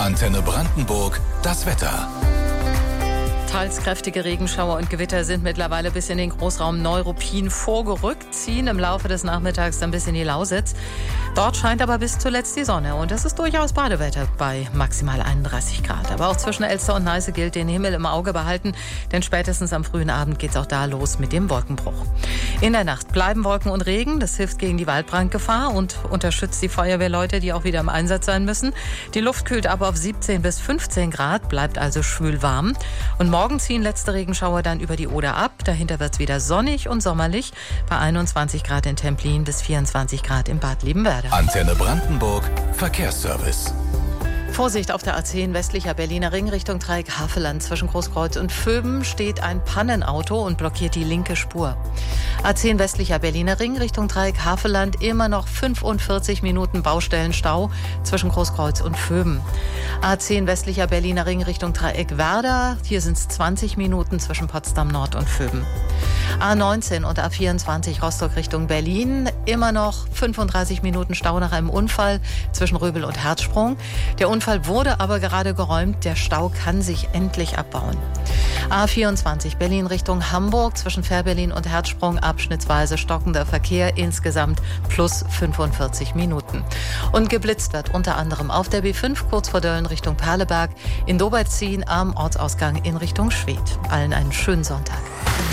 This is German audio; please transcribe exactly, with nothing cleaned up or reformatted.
Antenne Brandenburg, das Wetter. Teils kräftige Regenschauer und Gewitter sind mittlerweile bis in den Großraum Neuruppin vorgerückt, ziehen im Laufe des Nachmittags dann bis in die Lausitz. Dort scheint aber bis zuletzt die Sonne und es ist durchaus Badewetter bei maximal einunddreißig Grad. Aber auch zwischen Elster und Neiße gilt, den Himmel im Auge behalten, denn spätestens am frühen Abend geht es auch da los mit dem Wolkenbruch. In der Nacht bleiben Wolken und Regen, das hilft gegen die Waldbrandgefahr und unterstützt die Feuerwehrleute, die auch wieder im Einsatz sein müssen. Die Luft kühlt aber auf siebzehn bis fünfzehn Grad, bleibt also schwül warm. Und morgen ziehen letzte Regenschauer dann über die Oder ab. Dahinter wird es wieder sonnig und sommerlich bei einundzwanzig Grad in Templin bis vierundzwanzig Grad in Bad Liebenwerda. Antenne Brandenburg, Verkehrsservice. Vorsicht auf der A zehn westlicher Berliner Ring Richtung Dreieck Havelland. Zwischen Großkreuz und Vöben steht ein Pannenauto und blockiert die linke Spur. A zehn westlicher Berliner Ring Richtung Dreieck Havelland, immer noch fünfundvierzig Minuten Baustellenstau zwischen Großkreuz und Vöben. A zehn westlicher Berliner Ring Richtung Dreieck Werder, hier sind es zwanzig Minuten zwischen Potsdam Nord und Vöben. A neunzehn und A vierundzwanzig Rostock Richtung Berlin, immer noch fünfunddreißig Minuten Stau nach einem Unfall zwischen Röbel und Herzsprung. Der Unfall wurde aber gerade geräumt, der Stau kann sich endlich abbauen. A vierundzwanzig Berlin Richtung Hamburg, zwischen Fährberlin und Herzsprung abschnittsweise stockender Verkehr, insgesamt plus fünfundvierzig Minuten. Und geblitzt wird unter anderem auf der B fünf kurz vor Dölln Richtung Perleberg, in Dobertzin am Ortsausgang in Richtung Schwedt. Allen einen schönen Sonntag.